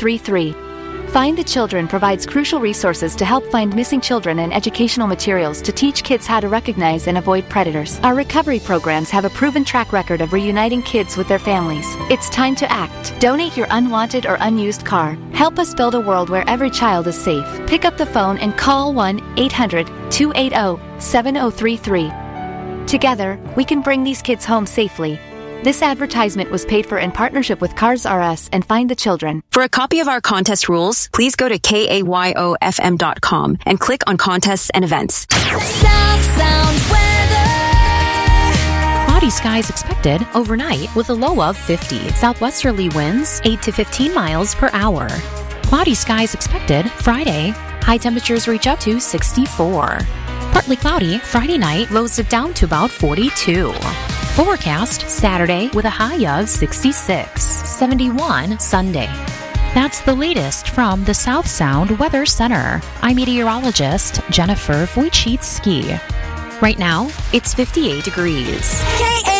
7033. Find the Children provides crucial resources to help find missing children and educational materials to teach kids how to recognize and avoid predators. Our recovery programs have a proven track record of reuniting kids with their families. It's time to act. Donate your unwanted or unused car. Help us build a world where every child is safe. Pick up the phone and call 1-800-280-7033. Together, we can bring these kids home safely. This advertisement was paid for in partnership with Cars R Us and Find the Children. For a copy of our contest rules, please go to KAYOFM.com and click on contests and events. South Sound weather. Cloudy skies expected overnight with a low of 50. Southwesterly winds 8 to 15 miles per hour. Cloudy skies expected Friday. High temperatures reach up to 64. Partly cloudy Friday night, lows dip down to about 42. Overcast Saturday with a high of 66. 71 Sunday. That's the latest from the South Sound Weather Center. I'm meteorologist Jennifer Wojcicki. Right now, it's 58 degrees.